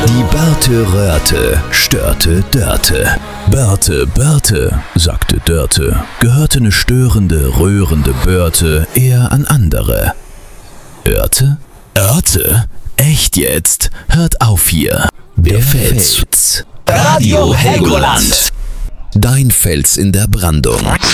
Die Börte Röhrte störte Dörte. Börte, sagte Dörte, gehörte ne störende, rührende Börte eher an andere. Örte? Echt jetzt? Hört auf hier. Der Fels. Radio Helgoland. Dein Fels in der Brandung.